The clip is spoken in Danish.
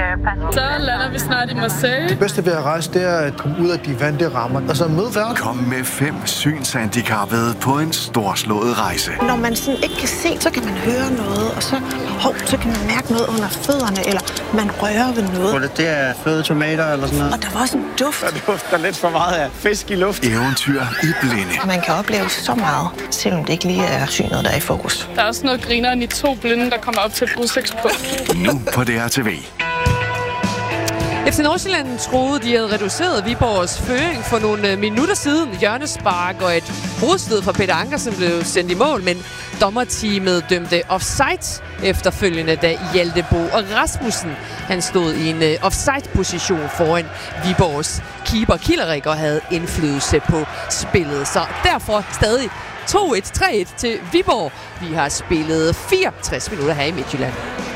Så lander vi snart i Marseille. Det bedste ved at rejse, det er at komme ud af de vante rammer, og så møde verden. Kom med 5 synshandicappede på en storslået rejse. Når man sådan ikke kan se, så kan man høre noget, og så kan man mærke noget under fødderne, eller man rører ved noget. Det er fløde tomater eller sådan noget. Og der var også en duft. Der dufter lidt for meget af fisk i luft. Eventyr i blinde. Man kan opleve så meget, selvom det ikke lige er synet, der er i fokus. Der er også noget grineren i 2 blinde, der kommer op til et udsigtspunkt. Nu på DRTV. FC Nordsjælland troede, de havde reduceret Viborgs føring for nogle minutter siden. Hjørnespark og et hovedstød fra Peter Ankersen blev sendt i mål, men dommerteamet dømte offside efterfølgende, da Hjalte Bo og Rasmussen han stod i en offside-position foran Viborgs keeper Killerik og havde indflydelse på spillet. Så derfor stadig 2-1, 3-1 til Viborg. Vi har spillet 64 minutter her i Midtjylland.